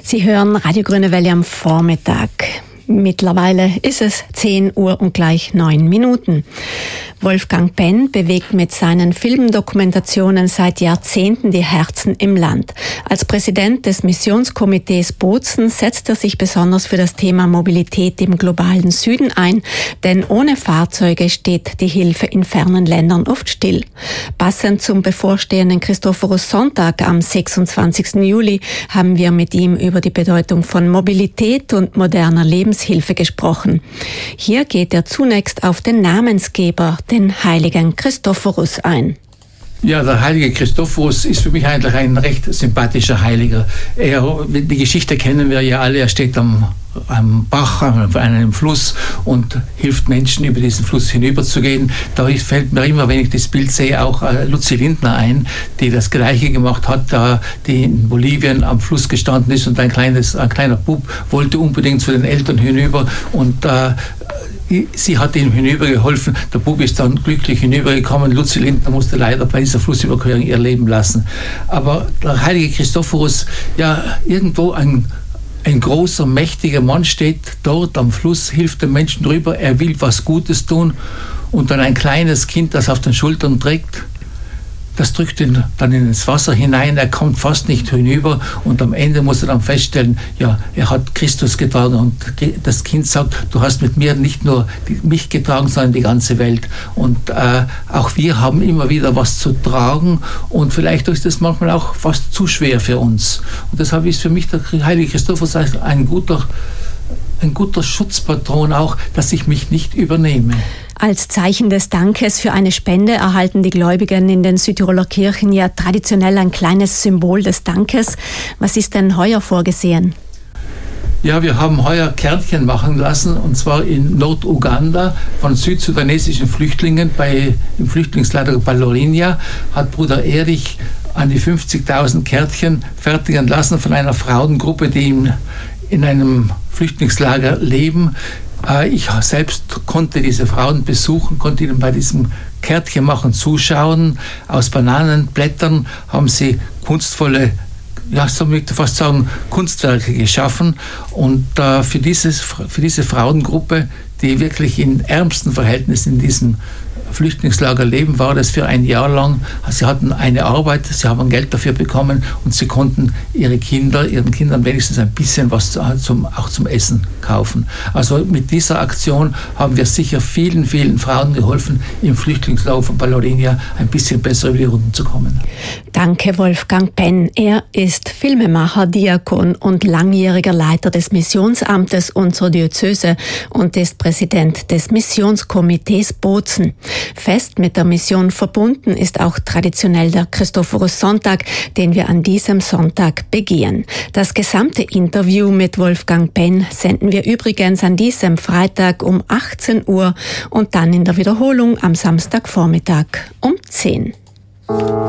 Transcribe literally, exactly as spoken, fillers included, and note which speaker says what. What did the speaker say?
Speaker 1: Sie hören Radio Grüne Welle am Vormittag. Mittlerweile ist es zehn Uhr und gleich neun Minuten. Wolfgang Penn bewegt mit seinen Filmdokumentationen seit Jahrzehnten die Herzen im Land. Als Präsident des Missionskomitees Bozen setzt er sich besonders für das Thema Mobilität im globalen Süden ein, denn ohne Fahrzeuge steht die Hilfe in fernen Ländern oft still. Passend zum bevorstehenden Christophorus-Sonntag am sechsundzwanzigsten Juli haben wir mit ihm über die Bedeutung von Mobilität und moderner Lebenshilfe gesprochen. Hier geht er zunächst auf den Namensgeber, den heiligen Christophorus, ein.
Speaker 2: Ja, der heilige Christophorus ist für mich eigentlich ein recht sympathischer Heiliger. Er, die Geschichte kennen wir ja alle. Er steht am, am Bach, an einem Fluss und hilft Menschen, über diesen Fluss hinüberzugehen. Da fällt mir immer, wenn ich das Bild sehe, auch Luzi Lindner ein, die das Gleiche gemacht hat, da die in Bolivien am Fluss gestanden ist und ein kleines, ein kleiner Bub wollte unbedingt zu den Eltern hinüber und äh, sie hat ihm hinübergeholfen. Der Bub ist dann glücklich hinübergekommen. Luzi Lindner musste leider bei dieser Flussüberquerung ihr Leben lassen. Aber der heilige Christophorus, ja, irgendwo ein, ein großer, mächtiger Mann steht dort am Fluss, hilft den Menschen drüber. Er will was Gutes tun. Und dann ein kleines Kind, das auf den Schultern trägt, das drückt ihn dann ins Wasser hinein, er kommt fast nicht hinüber und am Ende muss er dann feststellen, ja, er hat Christus getragen und das Kind sagt, du hast mit mir nicht nur mich getragen, sondern die ganze Welt. Und äh, auch wir haben immer wieder was zu tragen und vielleicht ist das manchmal auch fast zu schwer für uns. Und deshalb ist für mich der heilige Christophorus ein guter, ein guter Schutzpatron auch, dass ich mich nicht übernehme.
Speaker 1: Als Zeichen des Dankes für eine Spende erhalten die Gläubigen in den Südtiroler Kirchen ja traditionell ein kleines Symbol des Dankes. Was ist denn heuer vorgesehen?
Speaker 2: Ja, wir haben heuer Kärtchen machen lassen, und zwar in Nord-Uganda von südsudanesischen Flüchtlingen bei, im Flüchtlingslager Balorinia hat Bruder Erich an die fünfzigtausend Kärtchen fertigen lassen von einer Frauengruppe, die in, in einem Flüchtlingslager leben. Ich selbst konnte diese Frauen besuchen, konnte ihnen bei diesem Kärtchen machen zuschauen. Aus Bananenblättern haben sie kunstvolle, ja, so möchte ich fast sagen, Kunstwerke geschaffen. Und äh, für, dieses, für diese Frauengruppe, die wirklich in ärmsten Verhältnissen in diesem Flüchtlingslager leben, war das für ein Jahr lang. Sie hatten eine Arbeit, sie haben Geld dafür bekommen und sie konnten ihre Kinder, ihren Kindern wenigstens ein bisschen was zum, auch zum Essen kaufen. Also mit dieser Aktion haben wir sicher vielen, vielen Frauen geholfen, im Flüchtlingslager von Balorinia ein bisschen besser über die Runden zu kommen.
Speaker 1: Danke, Wolfgang Penn. Er ist Filmemacher, Diakon und langjähriger Leiter des Missionsamtes unserer Diözese und ist Präsident des Missionskomitees Bozen. Fest mit der Mission verbunden ist auch traditionell der Christophorus-Sonntag, den wir an diesem Sonntag begehen. Das gesamte Interview mit Wolfgang Penn senden wir übrigens an diesem Freitag um achtzehn Uhr und dann in der Wiederholung am Samstagvormittag um zehn.